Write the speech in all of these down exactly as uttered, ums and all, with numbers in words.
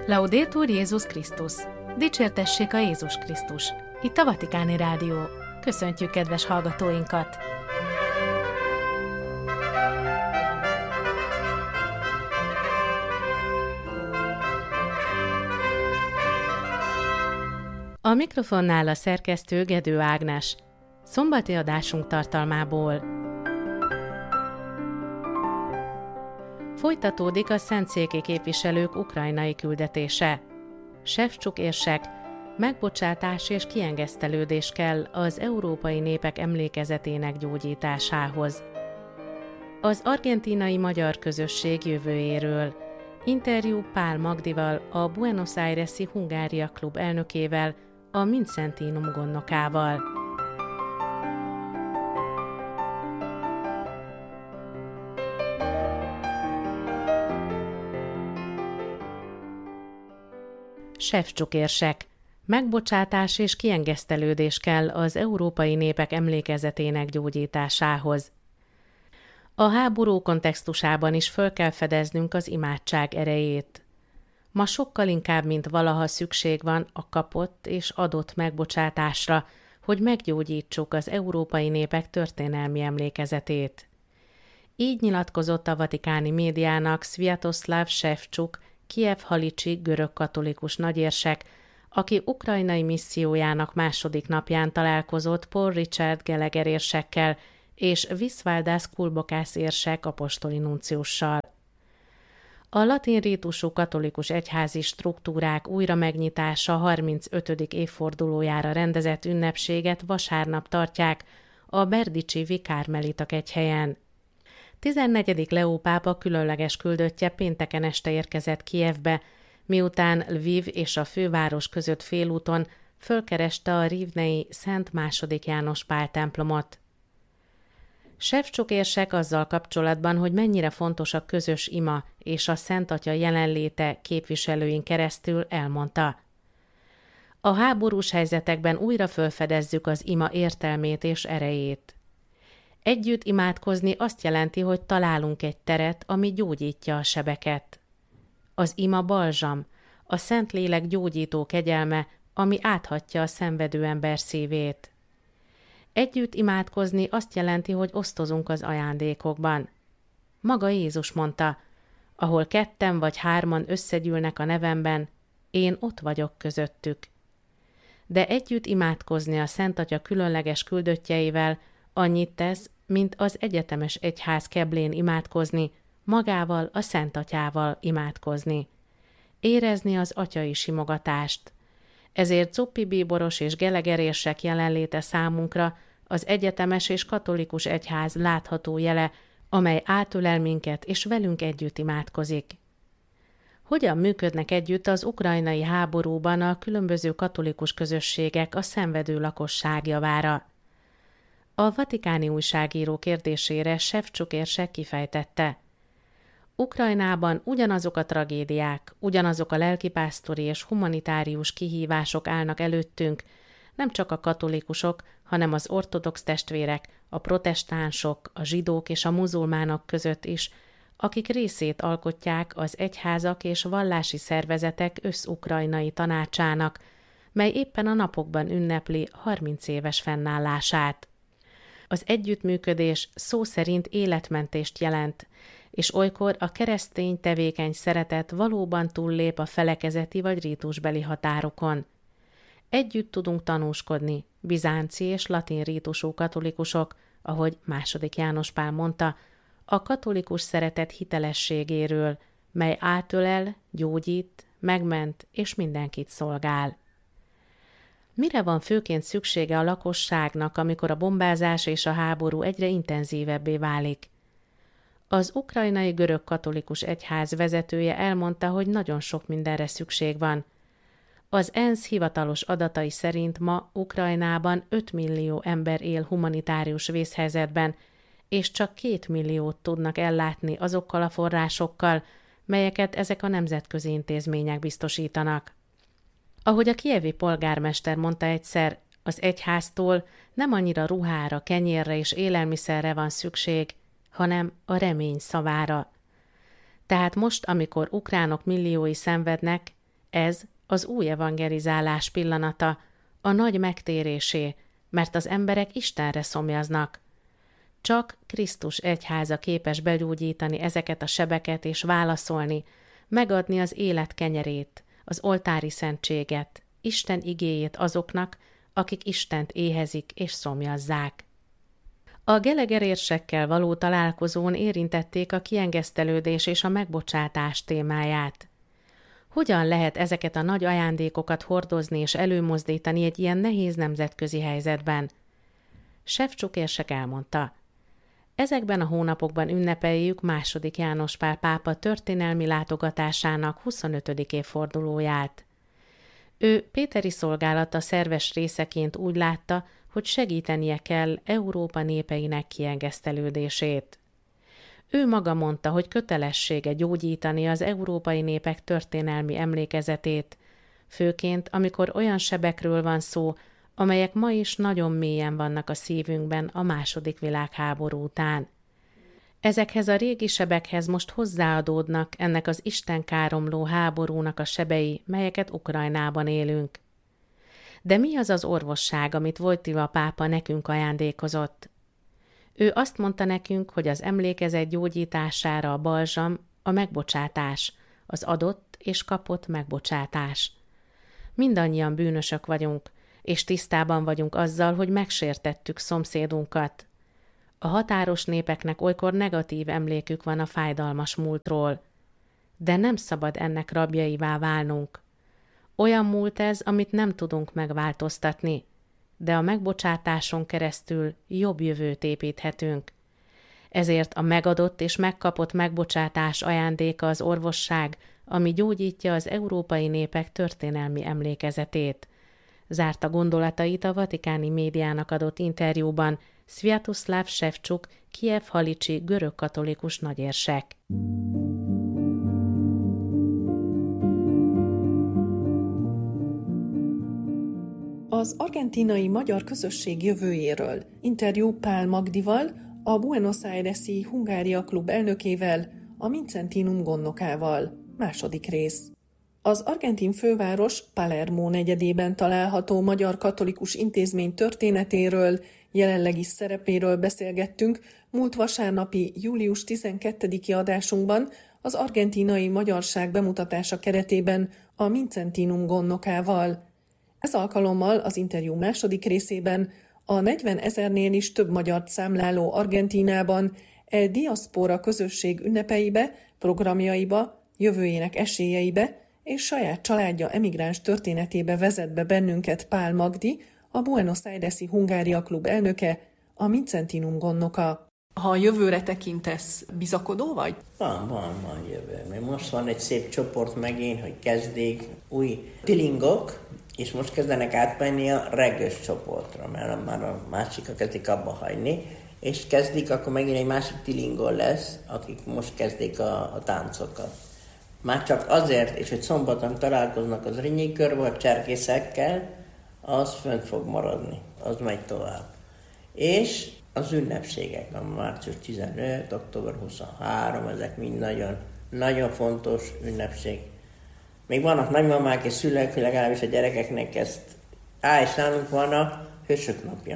Laudetur Jézus Krisztus! Dicsértessék a Jézus Krisztus! Itt a Vatikáni Rádió. Köszöntjük kedves hallgatóinkat! A mikrofonnál a szerkesztő Gedő Ágnes. Szombati adásunk tartalmából. Folytatódik a szentszéki képviselők ukrajnai küldetése. Sefcsuk érsek, megbocsátás és kiengesztelődés kell az európai népek emlékezetének gyógyításához. Az argentínai magyar közösség jövőjéről. Interjú Pál Magdival, a Buenos Aires-i Hungária Klub elnökével, a Mindszentinum gondnokával. Sefcsuk érsek. Megbocsátás és kiengesztelődés kell az európai népek emlékezetének gyógyításához. A háború kontextusában is föl kell fedeznünk az imádság erejét. Ma sokkal inkább, mint valaha szükség van a kapott és adott megbocsátásra, hogy meggyógyítsuk az európai népek történelmi emlékezetét. Így nyilatkozott a vatikáni médiának Sviatoslav Sefcsuk, Kijev-Halicsi görög-katolikus nagyérsek, aki ukrajnai missziójának második napján találkozott Paul Richard Gallagher érsekkel és Visvaldas Kulbokász érsek apostoli nunciussal. A latin rítusú katolikus egyházi struktúrák újra megnyitása harmincötödik évfordulójára rendezett ünnepséget vasárnap tartják a berdicsi vikármelitak egyhelyen. tizennegyedik Leó pápa különleges küldöttje pénteken este érkezett Kijevbe, miután Lviv és a főváros között félúton fölkereste a rivnei Szent második János Pál templomot. Sefcsuk érsek azzal kapcsolatban, hogy mennyire fontos a közös ima és a Szent Atya jelenléte képviselőin keresztül elmondta. A háborús helyzetekben újra fölfedezzük az ima értelmét és erejét. Együtt imádkozni azt jelenti, hogy találunk egy teret, ami gyógyítja a sebeket. Az ima balzsam, a Szentlélek gyógyító kegyelme, ami áthatja a szenvedő ember szívét. Együtt imádkozni azt jelenti, hogy osztozunk az ajándékokban. Maga Jézus mondta, ahol ketten vagy hárman összegyűlnek a nevemben, én ott vagyok közöttük. De együtt imádkozni a Szent Atya különleges küldöttjeivel annyit tesz, mint az egyetemes egyház keblén imádkozni, magával, a Szent Atyával imádkozni. Érezni az atyai simogatást. Ezért Cuppi bíboros és Gallagher érsek jelenléte számunkra az egyetemes és katolikus egyház látható jele, amely átölel minket és velünk együtt imádkozik. Hogyan működnek együtt az ukrajnai háborúban a különböző katolikus közösségek a szenvedő lakosság javára? A vatikáni újságíró kérdésére Sefcsuk érsek kifejtette. Ukrajnában ugyanazok a tragédiák, ugyanazok a lelkipásztori és humanitárius kihívások állnak előttünk, nem csak a katolikusok, hanem az ortodox testvérek, a protestánsok, a zsidók és a muzulmánok között is, akik részét alkotják az egyházak és vallási szervezetek összukrajnai tanácsának, mely éppen a napokban ünnepli harminc éves fennállását. Az együttműködés szó szerint életmentést jelent, és olykor a keresztény tevékeny szeretet valóban túllép a felekezeti vagy rítusbeli határokon. Együtt tudunk tanúskodni, bizánci és latin rítusú katolikusok, ahogy második János Pál mondta, a katolikus szeretet hitelességéről, mely átölel, gyógyít, megment és mindenkit szolgál. Mire van főként szüksége a lakosságnak, amikor a bombázás és a háború egyre intenzívebbé válik? Az ukrajnai görög-katolikus egyház vezetője elmondta, hogy nagyon sok mindenre szükség van. Az ENSZ hivatalos adatai szerint ma Ukrajnában öt millió ember él humanitárius vészhelyzetben, és csak két milliót tudnak ellátni azokkal a forrásokkal, melyeket ezek a nemzetközi intézmények biztosítanak. Ahogy a kijevi polgármester mondta egyszer, az egyháztól nem annyira ruhára, kenyérre és élelmiszerre van szükség, hanem a remény szavára. Tehát most, amikor ukránok milliói szenvednek, Ez az új evangelizálás pillanata, a nagy megtérésé, mert az emberek Istenre szomjaznak. Csak Krisztus egyháza képes begyógyítani ezeket a sebeket és válaszolni, megadni az élet kenyerét, az oltári szentséget, Isten igéjét azoknak, akik Istent éhezik és szomjazzák. A gelegerérsekkel való találkozón érintették a kiengesztelődés és a megbocsátás témáját. Hogyan lehet ezeket a nagy ajándékokat hordozni és előmozdítani egy ilyen nehéz nemzetközi helyzetben? Sefcsuk érsek elmondta, ezekben a hónapokban ünnepeljük második János Pál pápa történelmi látogatásának huszonötödik évfordulóját. Ő péteri szolgálata szerves részeként úgy látta, hogy segítenie kell Európa népeinek kiengesztelődését. Ő maga mondta, hogy kötelessége gyógyítani az európai népek történelmi emlékezetét, főként amikor olyan sebekről van szó, amelyek ma is nagyon mélyen vannak a szívünkben a második világháború után. Ezekhez a régi sebekhez most hozzáadódnak ennek az istenkáromló háborúnak a sebei, melyeket Ukrajnában élünk. De mi az az orvosság, amit Wojtyła pápa nekünk ajándékozott? Ő azt mondta nekünk, hogy az emlékezet gyógyítására a balzsam, a megbocsátás, az adott és kapott megbocsátás. Mindannyian bűnösök vagyunk, és tisztában vagyunk azzal, hogy megsértettük szomszédunkat. A határos népeknek olykor negatív emlékük van a fájdalmas múltról, de nem szabad ennek rabjaivá válnunk. Olyan múlt ez, amit nem tudunk megváltoztatni, de a megbocsátáson keresztül jobb jövőt építhetünk. Ezért a megadott és megkapott megbocsátás ajándéka az orvosság, ami gyógyítja az európai népek történelmi emlékezetét. Zárta gondolatait a vatikáni médiának adott interjúban Sviatoslav Sefcsuk, Kijev-Halicsi görögkatolikus nagyérsek. Az argentínai magyar közösség jövőjéről interjú Pál Magdival, a Buenos Aires-i Hungária Klub elnökével, a Mincentinum gondnokával. Második rész. Az argentin főváros Palermo negyedében található magyar katolikus intézmény történetéről, jelenlegi szerepéről beszélgettünk múlt vasárnapi július tizenkettediki adásunkban az argentínai magyarság bemutatása keretében a Mincentinum gondnokával. Ez alkalommal az interjú második részében a negyven ezernél is több magyart számláló Argentínában e diaszpora közösség ünnepeibe, programjaiba, jövőjének esélyeibe és saját családja emigráns történetébe vezet be bennünket Pál Magdi, a Buenos Aires-i Hungária Klub elnöke, a Mincentinum gondnoka. Ha a jövőre tekintesz, bizakodó vagy? Van, van, van jövő. Mert most van egy szép csoport megint, hogy kezdik új tilingok, és most kezdenek átmenni a regős csoportra, mert már a másikat kezdik abba hagyni, és kezdik, akkor megint egy másik tilingol lesz, akik most kezdik a, a táncokat. Már csak azért, és hogy szombaton találkoznak az Rinyi körbe a cserkészekkel, az fönt fog maradni, az megy tovább. És az ünnepségek, a március tizenöt, október huszonhárom, ezek mind nagyon, nagyon fontos ünnepség. Még vannak nagymamák és szülők, hogy legalábbis a gyerekeknek ezt... Á, és nálunk van a Hősök napja.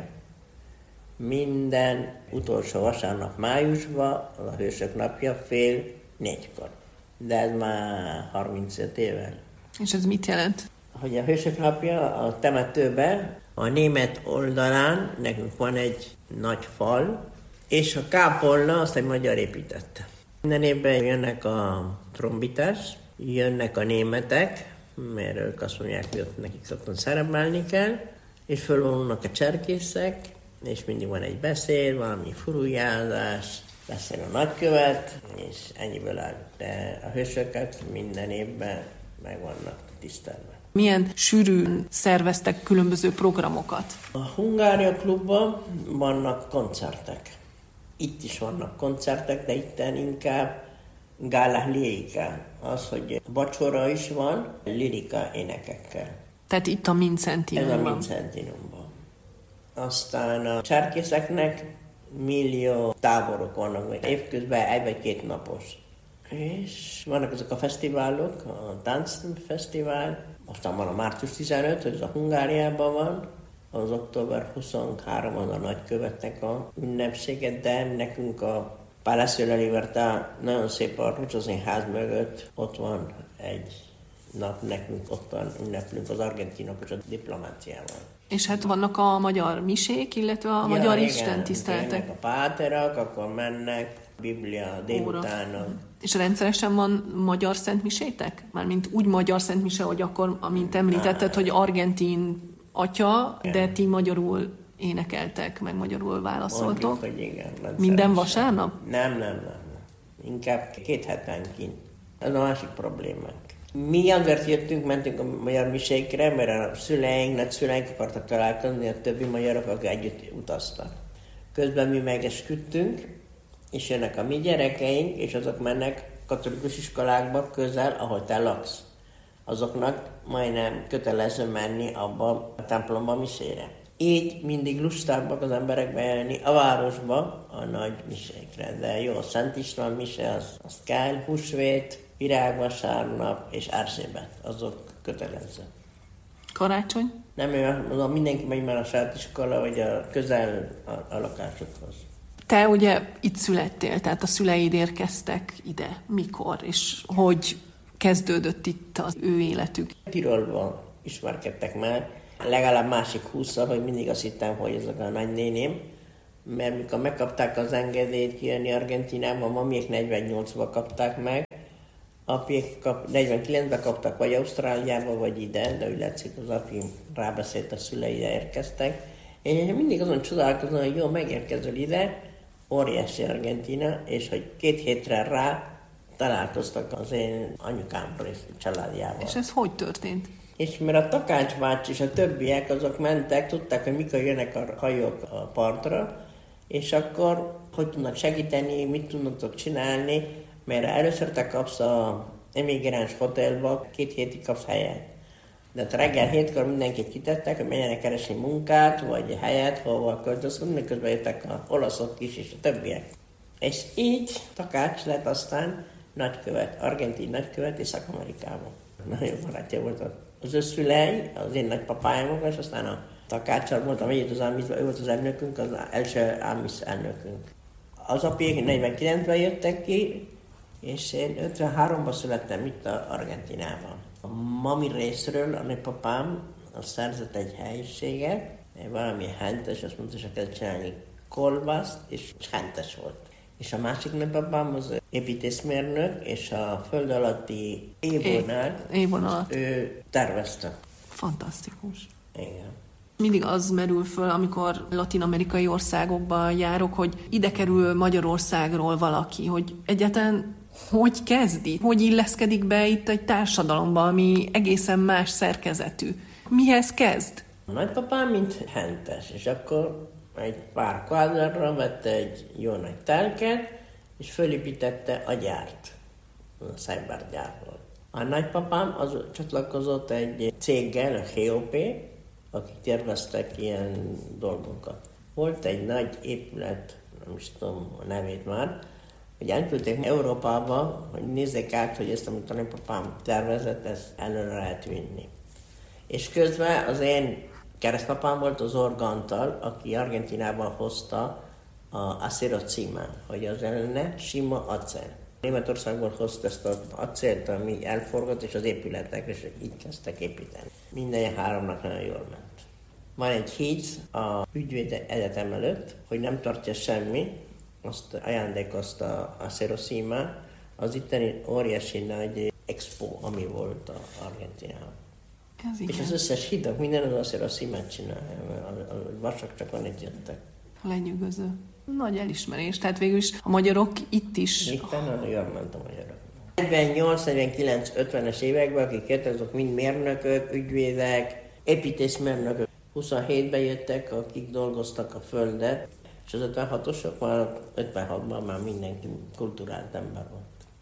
Minden utolsó vasárnap májusban az a Hősök napja fél négykor. De ez már harmincöt éve. És ez mit jelent? Hogy a Hősök napja a temetőben, a német oldalán nekünk van egy nagy fal, és a kápolna azt egy magyar építette. Minden évben jönnek a trombitás, jönnek a németek, mert ők azt mondják, hogy ott nekik szoktan szerepelni kell, és fölvonulnak a cserkészek, és mindig van egy beszéd, valami furujázás, beszél a nagykövet, és ennyiből áll. De a hősöket minden évben meg vannak tisztelve. Milyen sűrűn szerveztek különböző programokat? A Hungária Klubban vannak koncertek. Itt is vannak koncertek, de itten inkább gála lirika. Az, hogy vacsora is van, lirika énekekkel. Tehát itt a Mincentinumban. Ez a Mincentinumban. Aztán a cserkészeknek millió táborok vannak, évközben egy vagy két napos. És vannak azok a fesztiválok, a táncfesztivál, aztán van a március tizenötödike, ez a Hungáriában van, az október huszonharmadika az a nagykövetnek a ünnepsége, de nekünk a Palacio de la Libertad nagyon szép a Rucsa ház mögött, ott van egy nap, nekünk ottan ünneplünk az argentinokat a diplomáciával. És hát vannak a magyar misék, illetve a ja, magyar istentiszteletek. A páterak, akkor mennek, Biblia délutánok. És rendszeresen van magyar szentmisétek? Mármint úgy magyar szentmise, hogy akkor, amint említetted, hogy argentin atya, igen, de ti magyarul énekeltek, meg magyarul válaszoltok. Mondjuk, hogy igen. Minden vasárnap? Nem, nem, nem, nem. Inkább két hetenként. Ez a másik problémánk. Mi azért jöttünk, mentünk a magyar misékre, mert a szüleink, nagyszüleink akartak találkozni, a többi magyarok, akik együtt utaztak. Közben mi megesküdtünk, és jönnek a mi gyerekeink, és azok mennek katolikus iskolákba közel, ahol te laksz. Azoknak majdnem kötelező menni abba a templomba misére. Így mindig lustábbak az emberek bejönni a városba a nagy misékre. De jó, a Szent István mise, az, az kell, húsvét, virágvasárnap és Erzsébet, azok kötelező. Karácsony? Nem, ő, mindenki megy már a saját iskola, vagy a közel a, a lakásokhoz. Te ugye itt születtél, tehát a szüleid érkeztek ide. Mikor? És hogy kezdődött itt az ő életük? Tirolban ismerkedtek már, legalább másik húszszor, hogy mindig azt hittem, hogy ezek a nagynéném, mert mikor megkapták az engedélyt kijönni Argentinába, mamiék negyvennyolcban kapták meg, apjék kap, negyvenkilencben kaptak vagy Ausztráliába, vagy ide, de úgy látszik, az apjém rábeszélt, a szülei ide érkeztek. Én mindig azon csodálkozom, hogy jó, megérkezol ide, óriási Argentina, és hogy két hétre rá találkoztak az én anyukám családjával. És ez hogy történt? És mert a Takács bácsi és a többiek azok mentek, tudták, hogy mikor jönnek a hajók a partra, és akkor hogy tudnak segíteni, mit tudnak csinálni, mert először te kapsz az emigráns hotelba, két hétig kapsz helyet. De reggel hétkor mindenkit kitettek, hogy menjenek keresni munkát, vagy helyet, hova költözködni, közben jöttek az olaszok is, és a többiek. És így Takács lett aztán nagykövet, argentin nagykövet Észak-Amerikában. Nagyon barátja volt az ő szülei, az én nagypapájámok, és aztán a Takáccsal voltam együtt az Ámiszban, ő volt az elnökünk, az első Ámisz elnökünk. Az apjék negyvenkilencben jöttek ki, és én ötvenháromban születtem itt a Argentinában. A mami részről a nagypapám az szerzett egy helyiséget, valami hentes, azt mondta, hogy kell csinálni kolbászt, és hentes volt. És a másik nagypapám az építészmérnök, és a föld alatti évonal, évonal. ő tervezte. Fantasztikus. Igen. Mindig az merül föl, amikor latin-amerikai országokban járok, hogy ide kerül Magyarországról valaki, hogy egyáltalán hogy kezdi, hogy illeszkedik be itt egy társadalomba, ami egészen más szerkezetű. Mihez kezd? A nagypapám mint hentes, és akkor egy pár kvádrra vette egy jó nagy telket, és fölépítette a gyárt, a szájbárgyár volt. A nagypapám az csatlakozott egy céggel, a gé o pé, akik terveztek ilyen dolgokat. Volt egy nagy épület, nem is tudom a nevét már, hogy elküldték Európába, hogy nézzék át, hogy ezt, amit a nagypapám tervezett, ezt előre lehet vinni. És közben az én keresztapám volt az Organtal, aki Argentinában hozta a Acero Cima, hogy az ellene sima acél. Németországból hozta ezt az acélt, ami elforgott, és az épületek, és így kezdtek építeni. Minden háromnak nagyon jól ment. Van egy híd a ügyvéd egyetem előtt, hogy nem tartja semmi, azt ajándékozta a Acero Cima, az itteni óriási nagy expo, ami volt a Argentinában. És az összes hídak, minden az Acero Cimát csinálja, mert a, a vasak csak annyit jöttek. Lenyűgöző. Nagy elismerés, tehát végül is a magyarok itt is... Itt nagyon jól ment a magyarok. negyvennyolc, negyvenkilenc, ötvenes években, akik jöttek, azok mind mérnökök, ügyvédek, építészmérnökök. huszonhétben jöttek, akik dolgoztak a földet, és az ötvenhatosok már ötvenhatban már mindenki kulturált ember volt.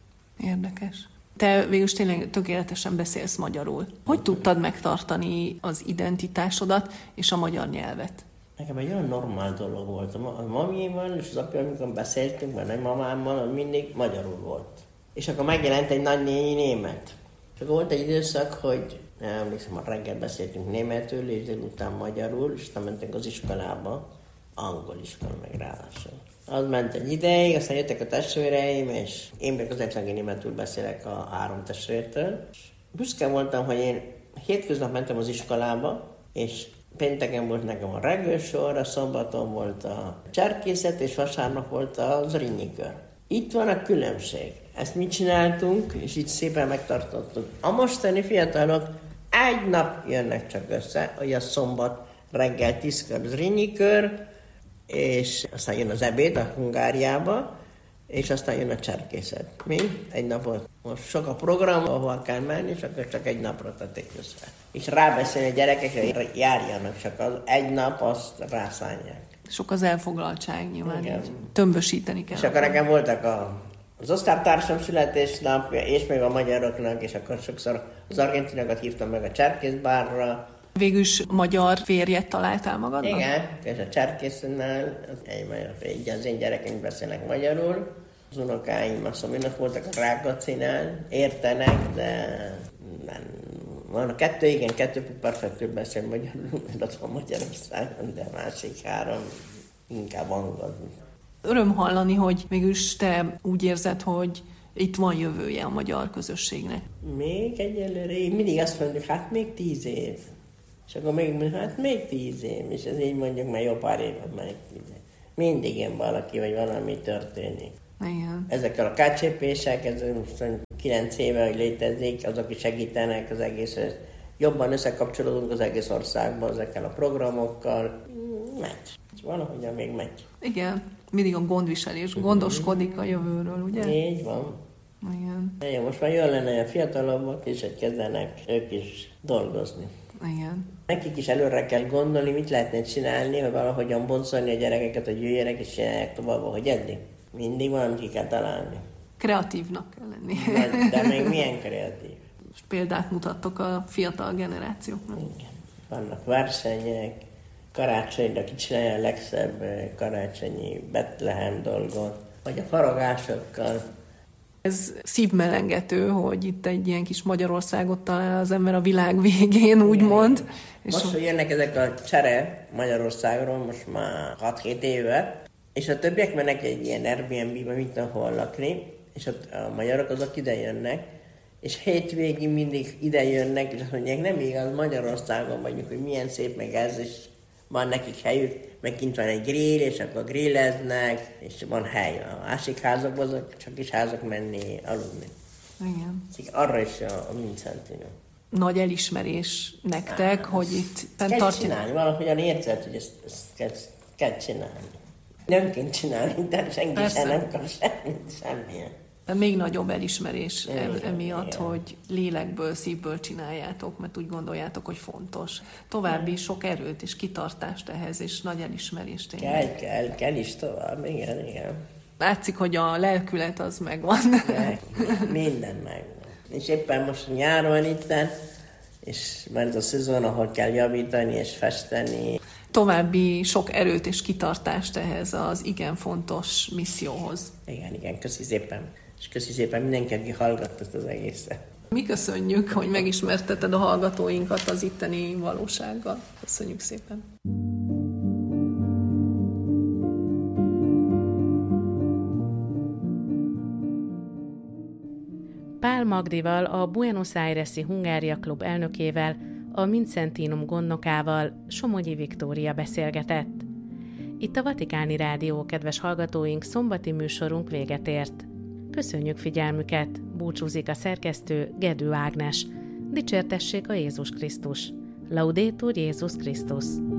Érdekes. Te végül tényleg tökéletesen beszélsz magyarul. Hogy tudtad megtartani az identitásodat és a magyar nyelvet? Nekem egy olyan normál dolog volt. A mamiéval és az apja, amikor beszéltünk, mert nagymamámmal, mindig magyarul volt. és akkor megjelent egy nagynéni német. És akkor volt egy időszak, hogy nem emlékszem, a reggel beszéltünk németül, és délután magyarul, és aztán mentünk az iskolába, angol iskola meg ráadásul. Az ment egy ideig, aztán jöttek a testvéreim, és én meg az egyetlen németül beszélek a három testvértől. Büszke voltam, hogy én hétköznap mentem az iskolába, és pénteken volt nekem a regősor, a szombaton volt a cserkészet, és vasárnap volt az zrínyi-kör. Itt van a különbség. Ezt mit csináltunk, és így szépen megtartottuk. A mostani fiatalok egy nap jönnek csak össze, hogy a szombat reggel tízkor zrínyi-kör, és aztán jön az ebéd a Hungáriába, és aztán jön a cserkészet. Mi? Egy napot. Most sok a program, ahol kell menni, és akkor csak egy napra tették össze. És rábeszélni a gyerekekre, hogy járjanak, csak az egy nap, azt rászánják. Sok az elfoglaltság nyilván, így tömbösíteni kell. És akkor nekem voltak a, az osztálytársam születésnapja, és még a magyaroknak, és akkor sokszor az argentinokat hívtam meg a cserkészbárra. Végülis magyar férjet találtál magadnak? Igen, és a cserkésznál így az én gyerekeim beszélnek magyarul. Az unokáim azt mondom, voltak a Rákóczinál, értenek, de nem. Van a kettő, igen, kettő perfektül beszél magyarul, mert ott van Magyarországon, de a másik három inkább angol. Öröm hallani, hogy mégis te úgy érzed, hogy itt van jövője a magyar közösségnek. Még egyelőre, mindig azt mondjuk, hát még tíz év. És akkor még mondjuk, hát még tíz év, és ez így mondjuk, már jó pár évet, még tíz év. Mindig ilyen valaki, vagy valami történik. Igen. Ezekkel a kácsépések, ez kilenc éve, hogy létezik, azok is segítenek az egész, jobban összekapcsolódunk az egész országban ezekkel a programokkal. Megy. Valahogyan még megy. Igen. Mindig a gondviselés, gondoskodik a jövőről, ugye? Így van. Igen. Igen, most már jól lenne, a fiatalabbak is, hogy kezdenek ők is dolgozni. Igen. Nekik is előre kell gondolni, mit lehetne csinálni, hogy valahogyan boncolni a gyerekeket, hogy jöjjenek és csinálják tovább, ahogy eddig. Mindig valamit ki kell találni. Kreatívnak kell lenni. De, de még milyen kreatív. És példát mutattok a fiatal generációknak. Igen. Vannak versenyek, karácsonyra ki csinálja a legszebb karácsonyi Betlehem dolgot, vagy a faragásokkal. Ez szívmelengető, hogy itt egy ilyen kis Magyarországot talál az ember a világ végén, úgymond. Most, hogy jönnek ezek a csere Magyarországról, most már hat-hét éve, és a többiek mennek egy ilyen Airbnb-be, mint ahol lakni, és ott a magyarok azok ide jönnek, és hétvégig mindig ide jönnek, és azt mondják, nem igaz, Magyarországon vagyunk, hogy milyen szép meg ez, és van nekik helyük, meg kint van egy grill, és akkor grilleznek, és van hely. A másik házakban azok csak is házak menni, aludni. Igen. Arra is a, a Vincentino. Nagy elismerés nektek, Á, hogy itt kell tartani. Csinálni, valahogyan érzed, hogy ezt, ezt kell, kell csinálni. Nem kell csinálni, de senki Persze. sem nem kap semmit, semmilyen. De még nagyobb elismerés igen, emiatt, igen. hogy lélekből, szívből csináljátok, mert úgy gondoljátok, hogy fontos. További igen. sok erőt és kitartást ehhez, és nagy elismerést tényleg. Kell, kell, kell is tovább, igen, igen. Látszik, hogy a lelkület az megvan. De, minden megvan. És éppen most nyáron itten, és már ez a szezon, ahol kell javítani és festeni. További sok erőt és kitartást ehhez az igen fontos misszióhoz. Igen, igen, köszi szépen. És köszi szépen mindenki, aki hallgatta ezt az egészet. Mi köszönjük, hogy megismerteted a hallgatóinkat az itteni valósággal. Köszönjük szépen. Pál Magdival, a Buenos Aires-i Hungária Klub elnökével, a Vincentinum gondnokával Somogyi Viktória beszélgetett. Itt a Vatikáni Rádió, kedves hallgatóink, szombati műsorunk véget ért. Köszönjük figyelmüket, búcsúzik a szerkesztő Gedő Ágnes. Dicsértessék a Jézus Krisztus. Laudetur Jézus Krisztus.